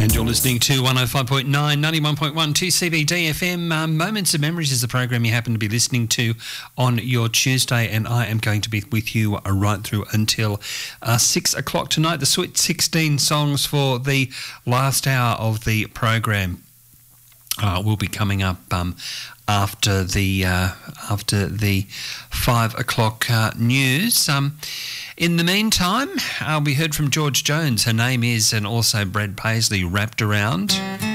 And you're listening to 105.9, 91.1 2CBD FM. Moments of Memories is the program you happen to be listening to on your Tuesday, and I am going to be with you right through until 6 o'clock tonight. The Sweet 16 songs for the last hour of the program will be coming up after the 5 o'clock news. In the meantime, we heard from George Jones. Her name is, and also Brad Paisley, Wrapped Around.